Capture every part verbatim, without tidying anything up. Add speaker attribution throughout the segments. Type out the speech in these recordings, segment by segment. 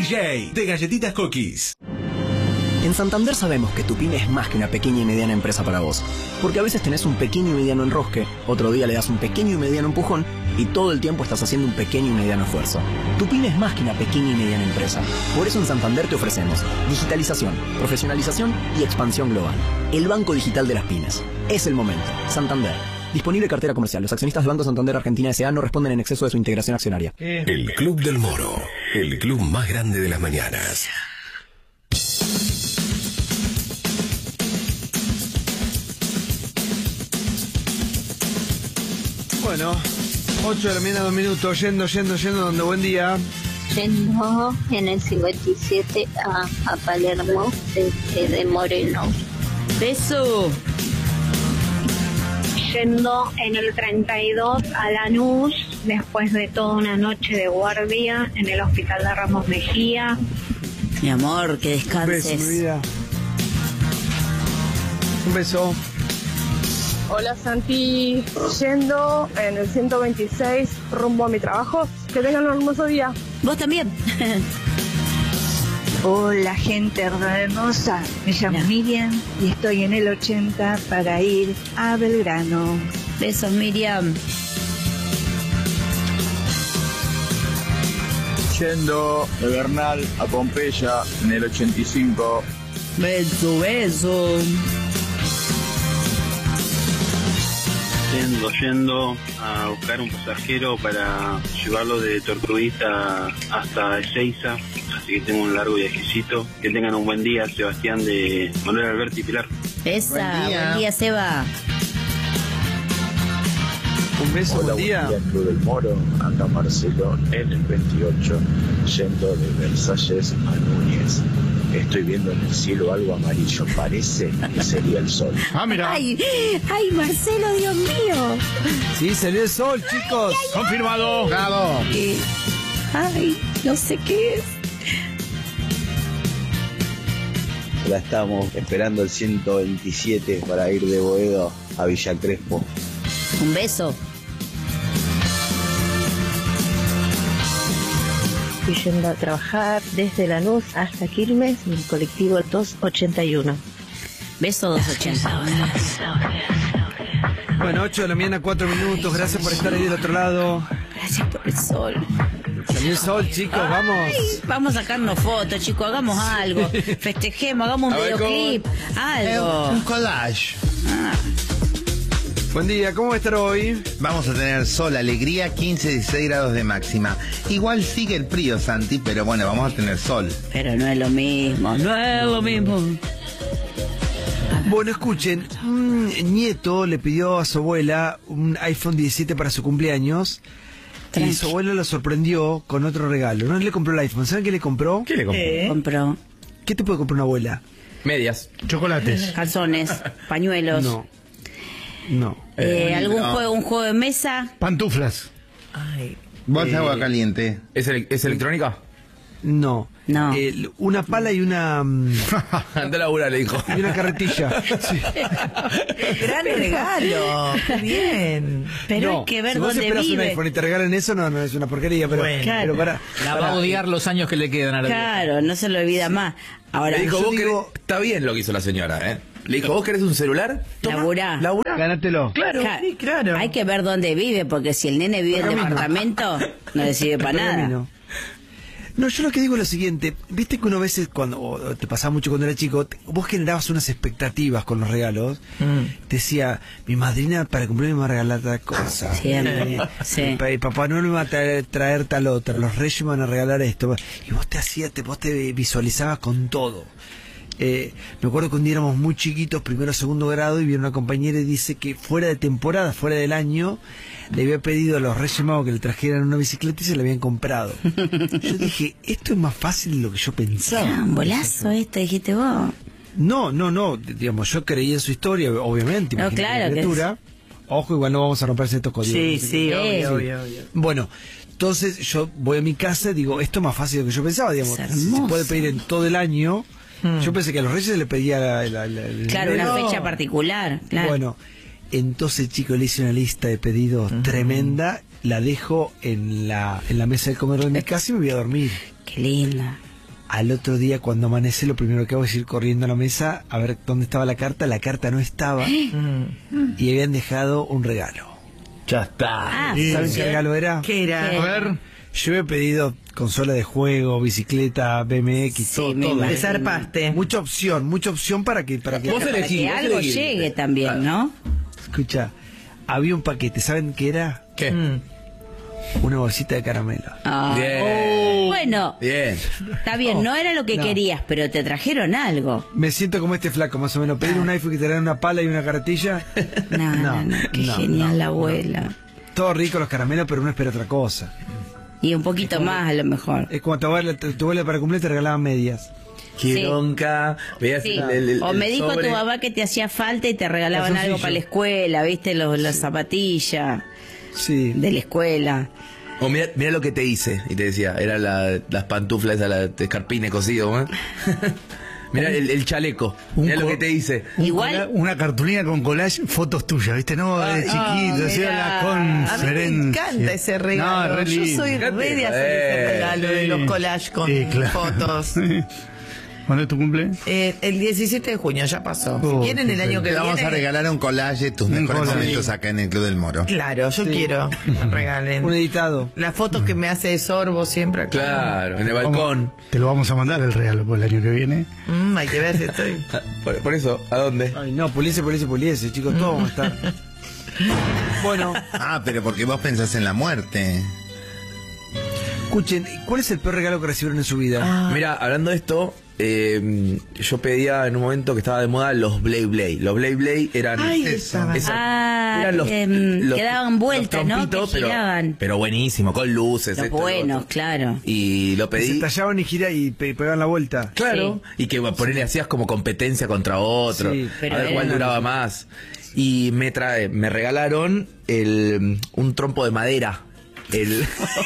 Speaker 1: D J de Galletitas Cookies.
Speaker 2: En Santander sabemos que tu pyme es más que una pequeña y mediana empresa para vos. Porque a veces tenés un pequeño y mediano enrosque, otro día le das un pequeño y mediano empujón y todo el tiempo estás haciendo un pequeño y mediano esfuerzo. Tu pyme es más que una pequeña y mediana empresa. Por eso en Santander te ofrecemos digitalización, profesionalización y expansión global. El banco digital de las pymes. Es el momento. Santander. Disponible cartera comercial. Los accionistas del Banco Santander Argentina S A no responden en exceso de su integración accionaria.
Speaker 1: El Club del Moro. El club más grande de las mañanas.
Speaker 3: Bueno, ocho de la mañana, dos minutos, yendo, yendo, yendo, donde buen día.
Speaker 4: Yendo en el cincuenta y siete a, a Palermo, de, de Moreno.
Speaker 5: Beso.
Speaker 6: Yendo en el treinta y dos a Lanús, después de toda una noche de guardia en el hospital de Ramos Mejía.
Speaker 5: Mi amor, que descanses.
Speaker 3: Un beso, mi vida. Un beso.
Speaker 7: Hola Santi, yendo en el ciento veintiséis rumbo a mi trabajo. Que tengan un hermoso día.
Speaker 5: Vos también.
Speaker 8: Hola gente hermosa, me llamo
Speaker 5: Ya.
Speaker 8: Miriam y estoy en el ochenta para ir a Belgrano.
Speaker 5: Besos, Miriam.
Speaker 9: Yendo de Bernal a Pompeya en el ochenta y cinco.
Speaker 5: Beso, beso.
Speaker 10: Yendo, yendo a buscar un pasajero para llevarlo de Tortuguita hasta Ezeiza, así que tengo un largo viajecito. Que tengan un buen día, Sebastián de Manuel Alberti y Pilar.
Speaker 5: Esa,
Speaker 11: Buen día.
Speaker 5: buen día, Seba.
Speaker 3: Un beso,
Speaker 9: Hola,
Speaker 3: buen día.
Speaker 9: Club del Moro, acá Marcelo en el veintiocho, yendo de Versalles a Núñez. Estoy viendo en el cielo algo amarillo, parece que sería el sol.
Speaker 11: Ah, mira.
Speaker 5: Ay, ay, Marcelo, Dios mío.
Speaker 3: Sí, salió el sol, chicos.
Speaker 11: Confirmado. Bravo.
Speaker 5: Eh, ay, no sé qué es.
Speaker 9: Ya estamos esperando el ciento veintisiete para ir de Boedo a Villa Crespo.
Speaker 5: Un beso.
Speaker 8: Estoy yendo a trabajar desde Lanús hasta Quilmes en el colectivo doscientos ochenta y uno.
Speaker 5: Beso doscientos ochenta.
Speaker 3: Bueno, ocho de la mañana, cuatro minutos. Gracias por estar ahí del otro lado.
Speaker 5: Gracias por el sol.
Speaker 3: Salió el sol, chicos, vamos.
Speaker 5: Ay, vamos a sacarnos fotos, chicos, hagamos algo. Festejemos, hagamos un
Speaker 11: A ver,
Speaker 5: videoclip. Algo.
Speaker 11: Un collage.
Speaker 5: Ah,
Speaker 3: Buen día, ¿cómo va a estar hoy?
Speaker 12: Vamos a tener sol, alegría, quince, dieciséis grados de máxima. Igual sigue el frío, Santi, pero bueno, vamos a tener sol.
Speaker 5: pero no es lo mismo, no es lo mismo.
Speaker 3: Bueno, escuchen, un nieto le pidió a su abuela un iPhone diecisiete para su cumpleaños.
Speaker 5: Tranqui.
Speaker 3: Y su abuela lo sorprendió con otro regalo. No le compró el iPhone. ¿Saben qué le compró?
Speaker 11: ¿Qué le compró?
Speaker 5: Eh. Compró
Speaker 3: ¿Qué te puede comprar una abuela?
Speaker 11: Medias. Chocolates.
Speaker 5: calzones, pañuelos.
Speaker 3: No. No.
Speaker 5: Eh,
Speaker 12: Eh,
Speaker 5: algún
Speaker 12: no.
Speaker 5: juego, un juego de mesa.
Speaker 11: Pantuflas.
Speaker 12: Bolsa de
Speaker 3: Eh,
Speaker 12: agua caliente.
Speaker 13: ¿Es, ele- ¿Es electrónica?
Speaker 3: No.
Speaker 5: No.
Speaker 3: Eh, una pala y una mm,
Speaker 13: Anda a laburar, le dijo.
Speaker 3: y una carretilla. Sí.
Speaker 14: Gran regalo, qué bien.
Speaker 5: Pero
Speaker 3: No,
Speaker 5: hay que ver
Speaker 3: si vos
Speaker 5: dónde
Speaker 3: esperás un
Speaker 5: vive.
Speaker 3: iPhone y te regalan eso, no, no es una porquería, pero,
Speaker 14: Bueno.
Speaker 3: pero para,
Speaker 15: La va a odiar los años que le quedan a la
Speaker 5: Claro, no se lo olvida más. Ahora,
Speaker 13: Le dijo,
Speaker 3: yo
Speaker 13: vos
Speaker 3: digo-
Speaker 13: querés- está bien lo que hizo la señora, ¿eh? Le dijo, ¿vos querés un celular? Toma,
Speaker 5: laburá.
Speaker 13: laburá.
Speaker 3: Gánatelo.
Speaker 14: Claro,
Speaker 5: Ca-
Speaker 14: sí, claro.
Speaker 5: Hay que ver dónde vive, porque si el nene vive en
Speaker 3: Pergamino.
Speaker 5: departamento, no le sirve para nada.
Speaker 3: Pergamino. No, yo lo que digo es lo siguiente, viste que uno a veces, cuando o te pasaba mucho cuando era chico, te- vos generabas unas expectativas con los regalos,
Speaker 14: Mm.
Speaker 3: decía, mi madrina para cumpleaños me va a regalar tal cosa,
Speaker 5: Siempre,
Speaker 3: Eh,
Speaker 5: sí.
Speaker 3: el pa- el papá no me va a traer, traer tal otra, los reyes me van a regalar esto, y vos te hacías, te, vos te visualizabas con todo. Eh, me acuerdo que un día éramos muy chiquitos, primero o segundo grado, y viene una compañera y dice que fuera de temporada, fuera del año, le había pedido a los Reyes Magos que le trajeran una bicicleta y se la habían comprado. Yo dije, esto es más fácil de lo que yo pensaba.
Speaker 5: Ah, un bolazo esto, dijiste vos.
Speaker 3: No, no, no, digamos, yo creí en su historia, obviamente,
Speaker 5: No,
Speaker 3: imagínate
Speaker 5: claro
Speaker 3: la
Speaker 5: que
Speaker 3: criatura. Ojo, igual no vamos a romperse estos códigos.
Speaker 14: Sí, sí,
Speaker 5: Sí.
Speaker 14: obvio, obvio, obvio.
Speaker 3: Bueno, entonces yo voy a mi casa y digo, esto es más fácil de lo que yo pensaba, digamos,
Speaker 5: Es
Speaker 3: si se
Speaker 5: hermoso.
Speaker 3: puede pedir en todo el año.
Speaker 14: Hmm.
Speaker 3: Yo pensé que a los Reyes se le pedía la, la- la- el
Speaker 5: Claro, una
Speaker 3: dinero.
Speaker 5: fecha particular. Claro.
Speaker 3: Bueno, entonces, chicos, le hice una lista de pedidos tremenda, la dejo en la, en la mesa de comedor de mi casa y me voy a dormir.
Speaker 5: Qué linda.
Speaker 3: Al otro día, cuando amanece, lo primero que hago es ir corriendo a la mesa a ver dónde estaba la carta. La carta no estaba y habían dejado un regalo.
Speaker 11: Ya está.
Speaker 3: Ah, ¿saben qué regalo era?
Speaker 14: ¿Qué era?
Speaker 11: A ver.
Speaker 3: Yo he pedido consola de juego, bicicleta, B M X,
Speaker 14: Sí,
Speaker 3: todo,
Speaker 14: me
Speaker 3: todo.
Speaker 14: imagino. Zarpaste.
Speaker 3: Mucha opción, mucha opción para que... Para que,
Speaker 5: Vos para que algo llegue también, ¿no?
Speaker 3: Escucha, había un paquete, ¿saben qué era?
Speaker 11: ¿Qué?
Speaker 14: Mm.
Speaker 3: Una bolsita de caramelo.
Speaker 5: Ah.
Speaker 13: Bien.
Speaker 5: Bueno,
Speaker 13: Bien.
Speaker 5: está bien, no era lo que
Speaker 3: No.
Speaker 5: querías, pero te trajeron algo.
Speaker 3: Me siento como este flaco, más o menos. Pedir un iPhone que te dan una pala y una carretilla.
Speaker 5: No, no, no, qué
Speaker 3: no,
Speaker 5: genial
Speaker 3: no,
Speaker 5: la
Speaker 3: no.
Speaker 5: abuela.
Speaker 3: Todo rico los caramelos, pero uno espera otra cosa.
Speaker 5: Y un poquito más a lo mejor.
Speaker 3: Es como tu abuela, tu tu abuela para cumplir te regalaban medias.
Speaker 13: Qué
Speaker 5: Sí.
Speaker 13: bronca. Veías
Speaker 5: Sí.
Speaker 13: el- el- el-
Speaker 5: O me
Speaker 13: el
Speaker 5: dijo
Speaker 13: sobre.
Speaker 5: tu mamá que te hacía falta y te regalaban
Speaker 3: Calzoncillo.
Speaker 5: algo para la escuela, ¿viste? Los, las zapatillas
Speaker 3: Sí.
Speaker 5: de la escuela.
Speaker 13: O mira, mira lo que te hice. Y te decía, eran la- las pantuflas, esas, las escarpines cosidos, ¿eh? Mira el, el chaleco.
Speaker 11: Un
Speaker 13: Mira lo
Speaker 11: co-
Speaker 13: que te hice.
Speaker 11: Un
Speaker 5: Igual-
Speaker 11: cola- una cartulina con collage, fotos tuyas, ¿viste? No, de chiquito, hacía
Speaker 14: mirá.
Speaker 11: la
Speaker 14: A mí me
Speaker 11: conferencia.
Speaker 14: encanta ese regalo.
Speaker 11: No, re
Speaker 14: Yo
Speaker 11: lindo.
Speaker 14: soy re de hacer
Speaker 13: Eh,
Speaker 14: ese regalo de
Speaker 11: sí.
Speaker 14: los collages con
Speaker 11: Sí, claro.
Speaker 14: fotos.
Speaker 11: ¿Cuándo es tu cumple?
Speaker 14: Eh, el diecisiete de junio ya pasó. Si
Speaker 11: Oh,
Speaker 14: quieren el
Speaker 11: qué
Speaker 14: año que
Speaker 12: Te vamos
Speaker 14: viene.
Speaker 12: a regalar un collage de tus
Speaker 11: Un
Speaker 12: mejores
Speaker 11: collage.
Speaker 12: momentos acá en el Club del Moro.
Speaker 14: Claro, yo quiero que me regalen.
Speaker 3: Un editado.
Speaker 14: Las fotos que me hace de sorbo siempre acá.
Speaker 13: Claro, en el balcón.
Speaker 11: Te lo vamos a mandar el regalo por el año que viene.
Speaker 14: Mm, hay que ver si estoy.
Speaker 13: Por, por eso, ¿a dónde?
Speaker 3: Ay, no, puliese, puliese, puliese, chicos, todos vamos a estar. Bueno,
Speaker 12: Ah, pero porque vos pensás en la muerte.
Speaker 3: escuchen, ¿cuál es el peor regalo que recibieron en su vida?
Speaker 13: Mira, hablando de esto, eh, yo pedía en un momento que estaba de moda los Blade Blade. Los Blade Blade eran.
Speaker 14: Ay,
Speaker 13: esa-
Speaker 14: esa.
Speaker 5: Ah,
Speaker 13: eran los,
Speaker 5: em,
Speaker 13: los-
Speaker 5: que daban
Speaker 13: los
Speaker 5: vueltas, ¿no?
Speaker 13: trompitos,
Speaker 5: Que
Speaker 13: pero,
Speaker 5: giraban.
Speaker 13: pero buenísimo, con luces.
Speaker 5: Los
Speaker 13: esto y lo
Speaker 5: buenos,
Speaker 13: otro.
Speaker 5: claro.
Speaker 13: Y lo
Speaker 3: Que se
Speaker 13: pedí.
Speaker 3: tallaban y gira y pe- pegaban la vuelta.
Speaker 13: Claro. Y que ponerle hacías como competencia contra otro.
Speaker 3: Sí,
Speaker 5: pero
Speaker 13: a ver
Speaker 5: era-
Speaker 13: cuál duraba más. Y me trae, me regalaron el un trompo de madera. El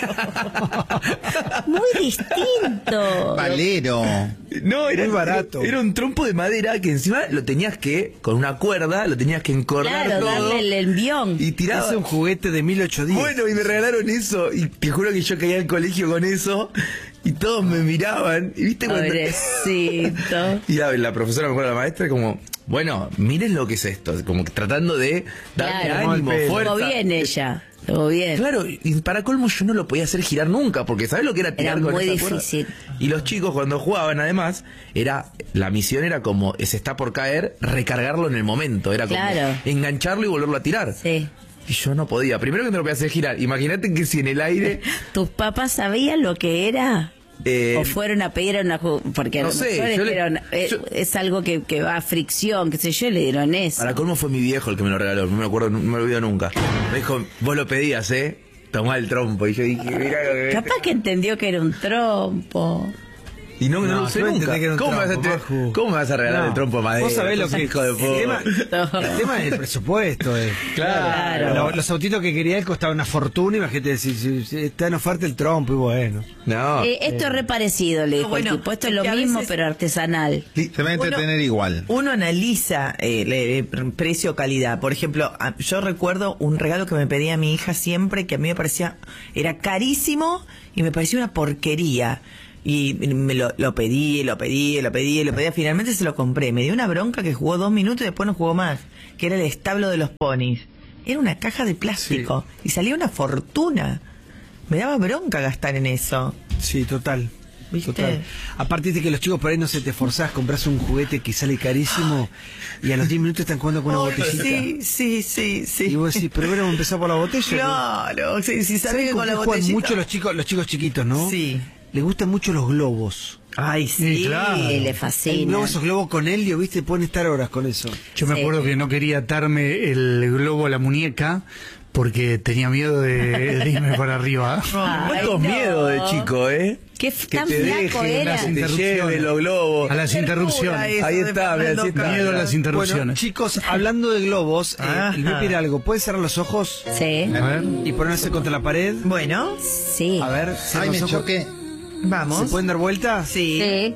Speaker 5: Muy distinto.
Speaker 12: Valero.
Speaker 13: No, era
Speaker 3: Muy barato.
Speaker 13: Era un trompo de madera que encima lo tenías que, con una cuerda, lo tenías que encordar
Speaker 5: Claro,
Speaker 13: todo.
Speaker 5: darle el envión.
Speaker 13: Y tiraba.
Speaker 3: Es un juguete de mil ochocientos diez.
Speaker 13: Bueno, y me regalaron eso. Y te juro que yo caía al colegio con eso. Y todos me miraban. Y viste cuando.
Speaker 5: Pobrecito.
Speaker 13: Y la, la profesora, mejor la maestra, como, bueno, miren lo que es esto. Como que tratando de darme
Speaker 5: Claro.
Speaker 13: ánimo,
Speaker 3: Estuvo
Speaker 13: fuerza.
Speaker 5: Estuvo bien ella. Estuvo bien.
Speaker 13: Claro, y para colmo yo no lo podía hacer girar nunca, porque ¿sabes lo que era tirar
Speaker 5: Era
Speaker 13: con
Speaker 5: muy
Speaker 13: esa cuerda?
Speaker 5: difícil.
Speaker 13: Y los chicos cuando jugaban, además, era la misión era como, se está por caer, recargarlo en el momento. Era como
Speaker 5: Claro.
Speaker 13: engancharlo y volverlo a tirar.
Speaker 5: Sí.
Speaker 13: Y yo no podía. Primero que no lo podía hacer girar. Imagínate que si en el aire...
Speaker 5: ¿Tus papás sabían lo que era?
Speaker 13: eh,
Speaker 5: ¿O fueron a pedir una ju- porque
Speaker 13: no
Speaker 5: a lo
Speaker 13: sé,
Speaker 5: mejor
Speaker 13: yo le-
Speaker 5: dijeron, eh,
Speaker 13: yo-
Speaker 5: es algo que, que va a fricción, qué sé yo, le dieron eso.
Speaker 13: Para colmo fue mi viejo el que me lo regaló. No me acuerdo, no me lo olvido nunca. Me dijo, vos lo pedías, ¿eh? Tomá el trompo. Y yo dije, mirá lo que...
Speaker 5: Capaz que entendió que era un trompo.
Speaker 13: Y no, no,
Speaker 3: No,
Speaker 13: lo sé
Speaker 3: yo
Speaker 13: nunca.
Speaker 3: entendí que era un
Speaker 13: ¿Cómo, me vas a
Speaker 3: trompo,
Speaker 13: te-
Speaker 3: Maju.
Speaker 13: ¿Cómo me vas a regalar
Speaker 3: No.
Speaker 13: el trompo de madera?
Speaker 3: Vos sabés lo que
Speaker 13: hijo de
Speaker 3: el
Speaker 13: puta.
Speaker 3: tema, el tema es el presupuesto. Eh.
Speaker 5: Claro.
Speaker 3: Lo- los autitos que quería él costaban una fortuna. Imagínate, si, si, si está en oferta el trompo y bueno.
Speaker 13: No.
Speaker 5: Eh, esto es re parecido, le dijo
Speaker 14: Bueno,
Speaker 5: el tipo. Esto es
Speaker 14: es
Speaker 5: lo
Speaker 14: que a
Speaker 5: mismo,
Speaker 14: veces-
Speaker 5: pero artesanal.
Speaker 12: Se va a entretener igual.
Speaker 14: Uno analiza eh, le- precio-calidad. Por ejemplo, a- yo recuerdo un regalo que me pedía mi hija siempre, que a mí me parecía, era carísimo y me parecía una porquería. Y me lo, lo pedí, lo pedí, lo pedí, lo pedí. Finalmente se lo compré. Me dio una bronca que jugó dos minutos y después no jugó más. Que era el establo de los ponis. Era una caja de plástico. Y salía una fortuna. Me daba bronca gastar en eso.
Speaker 3: Sí, total.
Speaker 14: ¿Viste?
Speaker 3: Total. Aparte de que los chicos por ahí no se te esforzás, compras un juguete que sale carísimo y a los diez minutos están jugando con una
Speaker 14: Ay,
Speaker 3: botellita.
Speaker 14: sí, sí, sí, sí.
Speaker 3: Y vos decís, pero bueno, empezar por la botella.
Speaker 14: Claro, sí, sí,
Speaker 3: ¿Sabés
Speaker 14: sabés que
Speaker 3: con
Speaker 14: con
Speaker 3: qué
Speaker 14: la
Speaker 3: juegan
Speaker 14: botellita.
Speaker 3: mucho los chicos, los chicos chiquitos, no?
Speaker 14: Sí.
Speaker 3: Les gustan mucho los globos.
Speaker 14: Ay, sí.
Speaker 11: Sí, claro.
Speaker 5: Sí, le
Speaker 3: Hay
Speaker 5: fascina.
Speaker 3: globos, esos globos con helio, ¿viste? Pueden estar horas con eso.
Speaker 11: Yo me
Speaker 5: Sí.
Speaker 11: acuerdo que no quería atarme el globo a la muñeca porque tenía miedo de, de irme para arriba.
Speaker 5: Ay,
Speaker 13: ¿Cuántos
Speaker 5: no.
Speaker 13: miedos de chico, eh?
Speaker 5: Qué
Speaker 13: Que
Speaker 5: tan
Speaker 13: te
Speaker 5: flaco
Speaker 13: dejen,
Speaker 5: era.
Speaker 11: las
Speaker 13: que te
Speaker 11: interrupciones.
Speaker 13: lleven los globos.
Speaker 11: A las interrupciones.
Speaker 14: eso
Speaker 13: Ahí
Speaker 14: de
Speaker 13: está, mira,
Speaker 14: Fernando
Speaker 13: así está.
Speaker 14: Castro.
Speaker 11: Miedo a las
Speaker 3: Bueno,
Speaker 11: interrupciones.
Speaker 3: chicos, hablando de globos, eh,
Speaker 14: Ajá.
Speaker 3: les voy a pedir algo. ¿Pueden cerrar los ojos
Speaker 5: Sí,
Speaker 11: A ver.
Speaker 3: y ponerse contra la pared?
Speaker 14: Bueno,
Speaker 5: sí.
Speaker 3: A ver,
Speaker 12: Ay,
Speaker 3: cierren
Speaker 12: me
Speaker 3: los ojos.
Speaker 12: choqué.
Speaker 14: vamos.
Speaker 3: ¿Se pueden dar vuelta?
Speaker 14: Sí.
Speaker 5: Sí.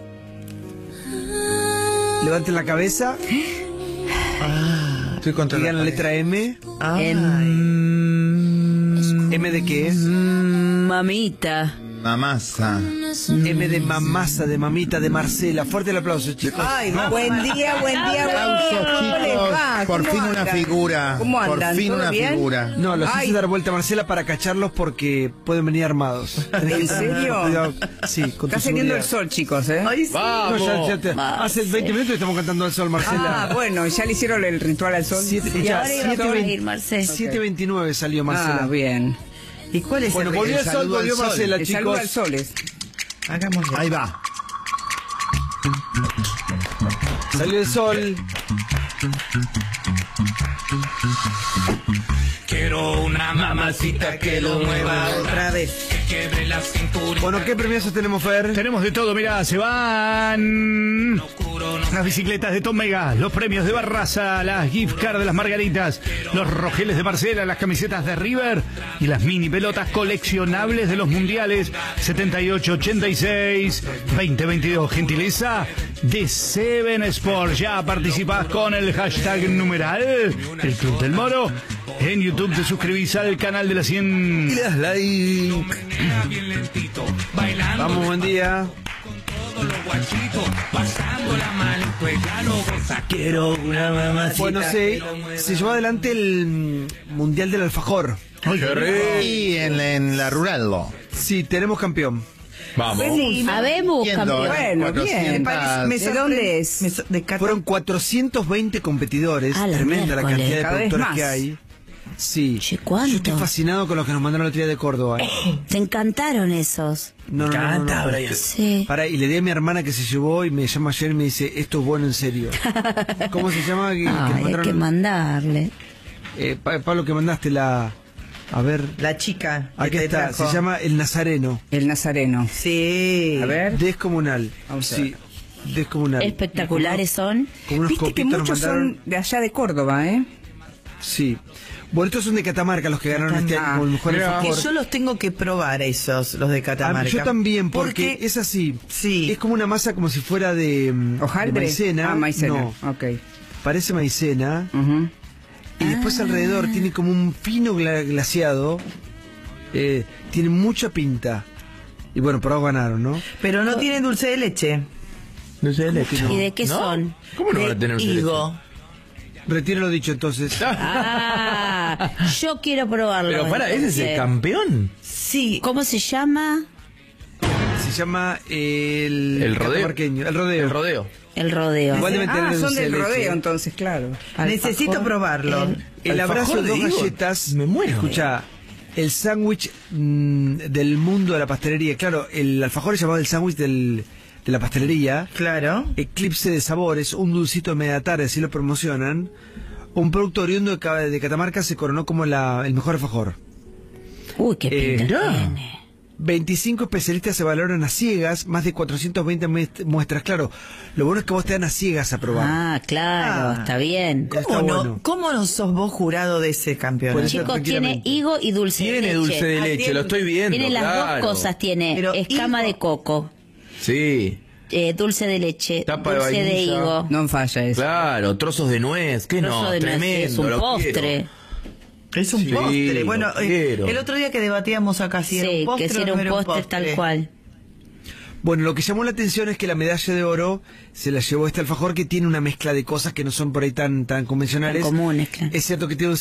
Speaker 3: Levanten la cabeza,
Speaker 12: Estoy contra
Speaker 3: digan la
Speaker 12: pared.
Speaker 3: letra M.
Speaker 14: Ay.
Speaker 3: ¿M de qué es?
Speaker 5: Mm, mamita.
Speaker 12: Mamasa.
Speaker 3: M de mamasa, de mamita, de Marcela. Fuerte el aplauso, chicos.
Speaker 16: Ay, buen día, buen día, buen día. ¿Cómo les va?
Speaker 12: Por
Speaker 16: ¿Cómo
Speaker 12: fin una
Speaker 16: andan?
Speaker 12: figura.
Speaker 16: ¿Cómo
Speaker 12: Por
Speaker 16: andan?
Speaker 12: fin
Speaker 16: ¿Todo
Speaker 12: una
Speaker 16: bien?
Speaker 12: figura.
Speaker 3: No, los
Speaker 16: Ay.
Speaker 3: hice dar vuelta a Marcela para cacharlos porque pueden venir armados.
Speaker 16: ¿En serio?
Speaker 3: Cuidado. Sí, con
Speaker 16: Está
Speaker 3: tu
Speaker 16: saliendo el
Speaker 3: seguridad.
Speaker 16: sol, chicos, ¿eh?
Speaker 14: Ay, sí.
Speaker 3: No, ya- ya te- hace veinte minutos que estamos cantando al sol, Marcela.
Speaker 16: Ah, bueno, ya le hicieron el ritual al sol.
Speaker 3: Siete-
Speaker 5: Y
Speaker 3: ya,
Speaker 5: ahora iba a
Speaker 3: siete
Speaker 5: poder
Speaker 3: veinte-
Speaker 5: ir, Marcela.
Speaker 3: siete veintinueve salió Marcela.
Speaker 16: Ah, bien.
Speaker 14: ¿Y cuál es
Speaker 3: Bueno,
Speaker 14: el,
Speaker 3: volvió
Speaker 14: el
Speaker 3: el sol,
Speaker 14: saludo
Speaker 3: volvió
Speaker 14: al sol?
Speaker 3: Marcela,
Speaker 16: El
Speaker 3: chicos.
Speaker 16: saludo al sol es.
Speaker 14: Hagámoslo.
Speaker 12: Ahí va.
Speaker 3: Salió el sol.
Speaker 15: Quiero una mamacita que lo mueva.
Speaker 14: Otra vez.
Speaker 15: Que quebre la cintura.
Speaker 3: Bueno, ¿qué premios tenemos, Fer?
Speaker 11: Tenemos de todo, mirá, se van las bicicletas de Tom Mega, los premios de Barraza, las gift cards de las Margaritas, los rojeles de Marcela, las camisetas de River y las mini pelotas coleccionables de los mundiales setenta y ocho, ochenta y seis, veinte veintidós. Gentileza de Seven Sports. Ya participás con el hashtag numeral El Club del Moro. En YouTube te suscribís al canal de la cien.
Speaker 3: Y le das like. Vamos, buen día.
Speaker 15: Quiero una mamacita.
Speaker 3: Bueno, se, se llevó adelante el mm, Mundial del Alfajor.
Speaker 12: Y en, en la rural.
Speaker 3: Sí, tenemos campeón.
Speaker 13: Vamos.
Speaker 5: Habemos
Speaker 12: Yendo,
Speaker 5: campeón.
Speaker 16: Bueno, bien.
Speaker 12: cuatrocientas.
Speaker 14: Me
Speaker 16: ¿De dónde es?
Speaker 14: me so- de Cata-
Speaker 3: Fueron cuatrocientos veinte competidores.
Speaker 5: A la
Speaker 3: Tremenda la
Speaker 5: miércoles.
Speaker 3: cantidad de
Speaker 16: Cada vez
Speaker 3: productores
Speaker 16: más.
Speaker 3: que hay. Sí.
Speaker 5: Che, ¿cuánto?
Speaker 3: Yo estoy fascinado con los que nos mandaron la tía de Córdoba. ¿eh?
Speaker 5: Te encantaron esos.
Speaker 3: No, no, no, no, no.
Speaker 13: Brian.
Speaker 5: Sí.
Speaker 3: Pará, y le di a mi hermana que se llevó y me llama ayer y me dice, esto es bueno en serio. ¿Cómo se llama? Que, que
Speaker 5: Ay, hay
Speaker 3: mandaron-
Speaker 5: que mandarle.
Speaker 3: eh, Pa- Pablo, que mandaste la... A ver,
Speaker 14: La chica. que
Speaker 3: aquí
Speaker 14: te
Speaker 3: está,
Speaker 14: trajo.
Speaker 3: se llama El Nazareno.
Speaker 16: El nazareno.
Speaker 14: Sí.
Speaker 16: A ver.
Speaker 3: Descomunal.
Speaker 16: Vamos a
Speaker 3: Sí, descomunal.
Speaker 5: Espectaculares son.
Speaker 3: Con unos
Speaker 16: Viste que
Speaker 3: copitos nos
Speaker 16: muchos
Speaker 3: mandaron.
Speaker 16: son de allá de Córdoba, ¿eh?
Speaker 3: Sí. Bueno, estos son de Catamarca los que ganaron este año como el mejor
Speaker 14: Que
Speaker 3: alfajor.
Speaker 14: yo los tengo que probar esos, los de
Speaker 3: Ah,
Speaker 14: Catamarca.
Speaker 3: yo también, porque, es así.
Speaker 14: Sí.
Speaker 3: Es como una masa como si fuera de, mm, de
Speaker 16: ¿Hojaldre?
Speaker 3: maicena.
Speaker 16: Ah, maicena.
Speaker 3: No,
Speaker 16: Ok.
Speaker 3: parece maicena.
Speaker 16: Ujú.
Speaker 3: Y después alrededor tiene como un fino gla- glaseado. Eh, tiene mucha pinta. Y bueno, por algo ganaron, ¿no?
Speaker 14: Pero no tiene dulce de leche.
Speaker 3: Dulce de leche.
Speaker 5: ¿Y de qué son?
Speaker 13: ¿Cómo no van a tener un
Speaker 14: Higo.
Speaker 3: Retiro lo dicho entonces.
Speaker 5: Ah, yo quiero probarlo.
Speaker 13: Pero para, ¿ese es el
Speaker 5: entonces.
Speaker 13: campeón?
Speaker 14: Sí.
Speaker 5: ¿Cómo se llama?
Speaker 3: Se llama el...
Speaker 13: El rodeo.
Speaker 3: catamarqueño, El rodeo.
Speaker 13: El rodeo.
Speaker 5: El rodeo.
Speaker 3: Igual deben tener
Speaker 16: Ah, son
Speaker 3: dulce de
Speaker 16: del
Speaker 3: leche.
Speaker 16: rodeo, entonces, claro.
Speaker 14: Necesito
Speaker 5: Alfajor,
Speaker 14: probarlo.
Speaker 5: el-
Speaker 3: El abrazo
Speaker 13: Alfajor
Speaker 3: de dos
Speaker 13: de higo.
Speaker 3: galletas.
Speaker 13: Me muero.
Speaker 3: Escucha, el sándwich mm, del mundo de la pastelería. Claro, el alfajor es llamado el sándwich del, de la pastelería.
Speaker 14: Claro.
Speaker 3: Eclipse de sabores, un dulcito de media tarde, así lo promocionan. Un producto oriundo de, Ca- de Catamarca se coronó como la, el mejor alfajor.
Speaker 5: Uy, qué
Speaker 3: Eh,
Speaker 5: pinta
Speaker 3: mirá.
Speaker 5: tiene.
Speaker 3: veinticinco especialistas se valoran a ciegas, más de cuatrocientas veinte muest- muestras. Claro, lo bueno es que vos te dan a ciegas a probar.
Speaker 5: Ah, claro,
Speaker 14: Ah.
Speaker 5: está bien.
Speaker 3: Está
Speaker 14: ¿Cómo no,
Speaker 3: bueno.
Speaker 14: ¿Cómo no sos vos jurado de ese campeonato?
Speaker 3: Puede ser,
Speaker 5: Chicos, tiene
Speaker 3: tranquilamente.
Speaker 5: higo y dulce de
Speaker 13: Tiene
Speaker 5: leche.
Speaker 13: dulce de
Speaker 14: Ah,
Speaker 13: leche,
Speaker 14: tiene-
Speaker 13: lo estoy viendo.
Speaker 5: Tiene las
Speaker 13: claro.
Speaker 5: dos cosas, tiene
Speaker 14: Pero
Speaker 5: escama
Speaker 14: higo-
Speaker 5: de coco,
Speaker 13: Sí,
Speaker 5: eh, dulce de leche,
Speaker 13: Tapa de
Speaker 5: dulce de,
Speaker 13: vainilla.
Speaker 5: higo,
Speaker 16: No falla eso.
Speaker 13: claro, trozos de nuez, ¿qué
Speaker 5: trozo
Speaker 13: no?
Speaker 5: de nuez,
Speaker 13: Tremendo,
Speaker 5: es un
Speaker 13: lo
Speaker 5: postre.
Speaker 13: quiero.
Speaker 14: Es un
Speaker 13: Sí,
Speaker 14: postre.
Speaker 13: lo
Speaker 14: Bueno, eh,
Speaker 13: quiero.
Speaker 14: el otro día que debatíamos acá si era
Speaker 5: Sí,
Speaker 14: un postre
Speaker 5: que si
Speaker 14: o
Speaker 5: era
Speaker 14: no
Speaker 5: un
Speaker 14: era
Speaker 5: postre tal cual.
Speaker 3: Bueno, lo que llamó la atención es que la medalla de oro se la llevó este alfajor que tiene una mezcla de cosas que no son por ahí tan, tan convencionales.
Speaker 5: Tan comunes, claro.
Speaker 3: Es cierto que tiene